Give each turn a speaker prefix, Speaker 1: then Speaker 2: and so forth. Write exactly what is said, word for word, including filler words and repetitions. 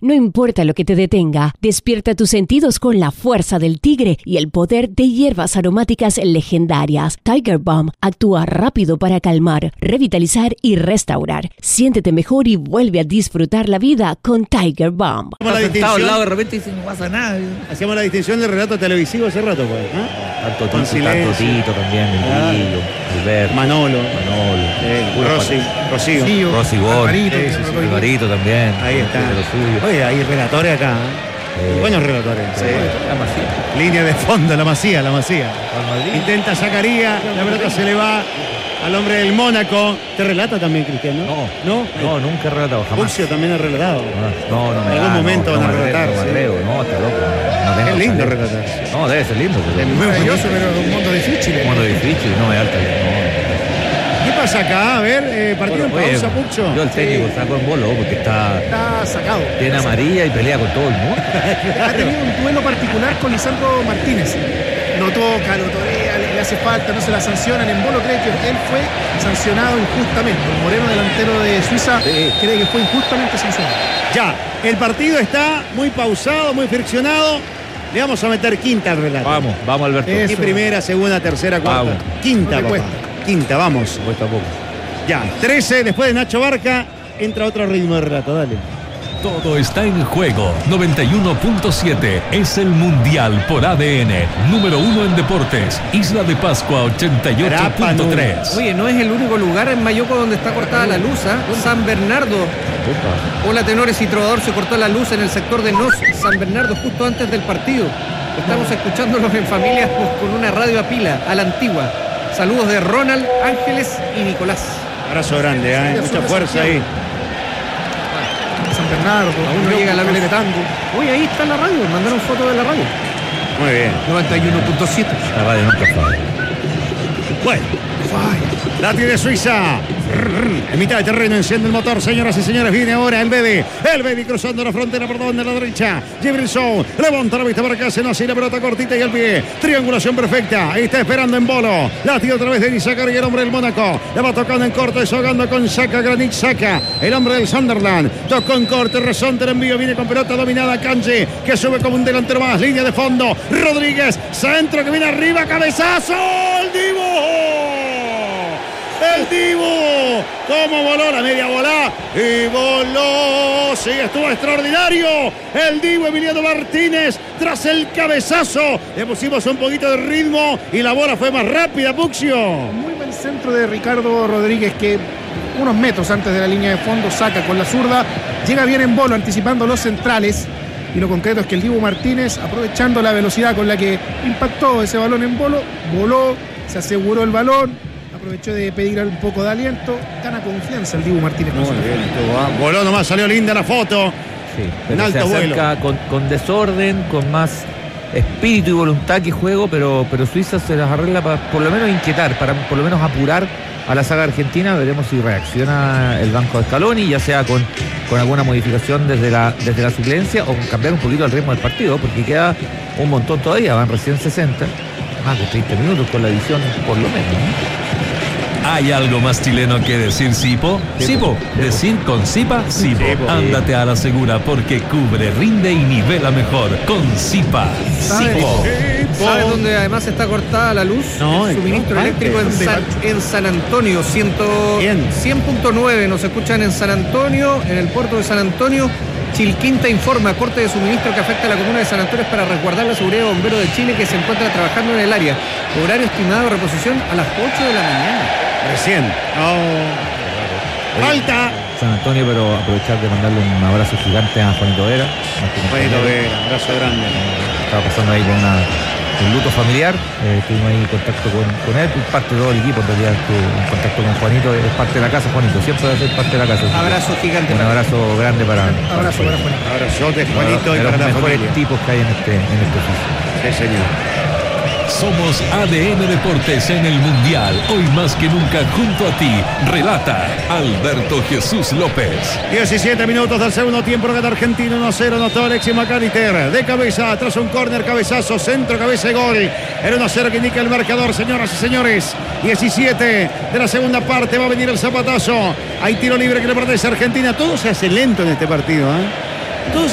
Speaker 1: No importa lo que te detenga, despierta tus sentidos con la fuerza del tigre y el poder de hierbas aromáticas legendarias. Tiger Balm actúa rápido para calmar, revitalizar y restaurar. Siéntete mejor y vuelve a disfrutar la vida con Tiger Balm.
Speaker 2: Hacemos la distinción. Al lado de repente dice, no pasa nada. Hacíamos la distinción del relato televisivo hace rato, pues. ¿eh?
Speaker 3: Tanto Tito, tanto Tito también, el
Speaker 2: claro.
Speaker 3: Guillo, Alberto,
Speaker 2: Manolo,
Speaker 3: Manolo,
Speaker 2: eh, Rossi, Rocío,
Speaker 3: sí, Rossi Gol,
Speaker 2: Alvarito, sí, sí, sí.
Speaker 3: Alvarito también.
Speaker 2: Ahí está. Oye, hay relatores acá. ¿eh? Eh, Buenos relatores. Sí.
Speaker 3: La Masía.
Speaker 2: Línea de fondo, la Masía, la Masía. Intenta Zacarías, la pelota se le va al hombre del Mónaco. ¿Te relata también, Cristiano?
Speaker 3: No,
Speaker 2: no,
Speaker 3: no, nunca he relatado, jamás.
Speaker 2: Pulsio también ha relatado.
Speaker 3: No, no, me
Speaker 2: En algún
Speaker 3: da,
Speaker 2: momento
Speaker 3: no,
Speaker 2: van
Speaker 3: no
Speaker 2: a relatar.
Speaker 3: No, me atrevo, no, está loco. No tengo
Speaker 2: es lindo
Speaker 3: talento.
Speaker 2: relatar.
Speaker 3: No, debe ser lindo.
Speaker 2: Es muy maravilloso, pero es un mundo difícil.
Speaker 3: Un mundo difícil, no me da alta.
Speaker 2: ¿Qué pasa acá? A ver, eh, partido
Speaker 3: bueno,
Speaker 2: en pausa,
Speaker 3: oye,
Speaker 2: Pucho.
Speaker 3: Yo el técnico sí. Sacó en bolo porque está,
Speaker 4: está sacado.
Speaker 3: Tiene amarilla y pelea con todo el mundo.
Speaker 4: Ha tenido un duelo particular con Lisandro Martínez. Lo toca, lo torea, le, le hace falta, no se la sancionan. En Bolo cree que él fue sancionado injustamente. El Moreno, delantero de Suiza, sí. cree que fue injustamente sancionado.
Speaker 2: Ya, el partido está muy pausado, muy friccionado. Le vamos a meter quinta al relato.
Speaker 3: Vamos, vamos, Alberto.
Speaker 2: Y primera, segunda, tercera, cuarta.
Speaker 3: Vamos.
Speaker 2: Quinta,
Speaker 4: no
Speaker 2: papá. Quinta, vamos.
Speaker 3: Cuesta poco.
Speaker 2: Ya, trece, después de Nacho Barca, entra otro ritmo de relato, dale.
Speaker 5: Todo está en juego. noventa y uno punto siete es el Mundial por A D N. Número uno en deportes. Isla de Pascua ochenta y ocho punto tres.
Speaker 6: Oye, no es el único lugar en Mayoco donde está cortada la luz, ¿eh? San Bernardo. Hola, tenores y trovador, se cortó la luz en el sector de Nos, San Bernardo, justo antes del partido. Estamos escuchándolos en familia con una radio a pila, a la antigua. Saludos de Ronald, Ángeles y Nicolás.
Speaker 2: Abrazo grande, ¿eh? Mucha fuerza ahí.
Speaker 4: San Bernardo,
Speaker 6: aún no llega la luz de tango. Uy, ahí está la radio, mandaron foto de la radio.
Speaker 2: Muy bien.
Speaker 6: noventa y uno punto siete.
Speaker 3: La radio nunca falla.
Speaker 2: Bueno, la tiene Suiza. En mitad de terreno enciende el motor, señoras y señores. Viene ahora el Bebe. El Bebe cruzando la frontera por donde la derecha. Jefferson levanta la vista para acá. Se nos y la pelota cortita y al pie. Triangulación perfecta. Ahí está esperando en Bolo. La tira otra vez de Isaac y el hombre del Mónaco. Le va tocando en corto, desahogando con Saka. Granit Saka. El hombre del Sunderland. Tocó en corte. Resonte el envío. Viene con pelota dominada. Kanji, que sube como un delantero más. Línea de fondo. Rodríguez. Centro que viene arriba. Cabezazo. El Divo. El Divo, cómo voló la media bola y voló, sí, estuvo extraordinario el Divo Emiliano Martínez tras el cabezazo, le pusimos un poquito de ritmo y la bola fue más rápida, Puxio.
Speaker 4: Muy buen centro de Ricardo Rodríguez que unos metros antes de la línea de fondo saca con la zurda, llega bien en Bolo anticipando los centrales. Y lo concreto es que el Divo Martínez, aprovechando la velocidad con la que impactó ese balón en Bolo, voló, se aseguró el balón. Aprovechó de pedir un poco de aliento. Gana confianza el Dibu Martínez.
Speaker 2: Muy bien, estuvo, ¿eh? Voló nomás, salió linda la foto.
Speaker 3: Sí,
Speaker 2: en
Speaker 3: pero
Speaker 2: alto
Speaker 3: se acerca
Speaker 2: vuelo.
Speaker 3: Con, con desorden, con más espíritu y voluntad que juego, pero, pero Suiza se las arregla para por lo menos inquietar, para por lo menos apurar a la saga argentina. Veremos si reacciona el banco de Scaloni, ya sea con, con alguna modificación desde la, desde la suplencia o con cambiar un poquito el ritmo del partido, porque queda un montón todavía, van recién sesenta, más de treinta minutos con la edición por lo menos, ¿no?
Speaker 5: ¿Hay algo más chileno que decir Sipo? Sipo, decir con Sipa, Sipo. Ándate a la segura porque cubre, rinde y nivela mejor con Sipa. Sipo.
Speaker 6: ¿Sabes dónde además está cortada la luz?
Speaker 2: No,
Speaker 6: el suministro eléctrico en San, en San Antonio, cien punto nueve. Nos escuchan en San Antonio, en el puerto de San Antonio. Chilquinta informa, corte de suministro que afecta a la comuna de San Antonio para resguardar la seguridad de bomberos de Chile que se encuentra trabajando en el área. Horario estimado de reposición a las ocho de la mañana.
Speaker 2: Recién. Oh. Falta.
Speaker 3: San Antonio, pero aprovechar de mandarle un abrazo gigante a Juanito Vera.
Speaker 2: Juanito Vera, abrazo grande.
Speaker 3: Estaba pasando ahí con una, un luto familiar. Eh, estuvimos ahí en contacto con, con él, parte de todo el equipo. En realidad estuve en contacto con Juanito, es parte de la casa, Juanito. Siempre va a ser parte de la casa.
Speaker 6: Abrazo gigante.
Speaker 3: Un abrazo grande para.
Speaker 4: Abrazo para Juanito.
Speaker 2: Abrazote, Juanito, y para
Speaker 3: los
Speaker 2: la
Speaker 3: mejores
Speaker 2: familia.
Speaker 3: tipos que hay en este, en este oficio.
Speaker 2: Sí, señor.
Speaker 5: Somos A D N Deportes en el Mundial. Hoy más que nunca junto a ti. Relata Alberto Jesús López.
Speaker 2: diecisiete minutos del segundo tiempo. Gana Argentina uno a cero. Anotó Alexis McAllister. De cabeza, tras un córner, cabezazo, centro, cabeza y gol. El uno a cero que indica el marcador, señoras y señores. diecisiete de la segunda parte. Va a venir el zapatazo. Hay tiro libre que le pertenece a Argentina. Todo se hace lento en este partido, ¿eh? Todo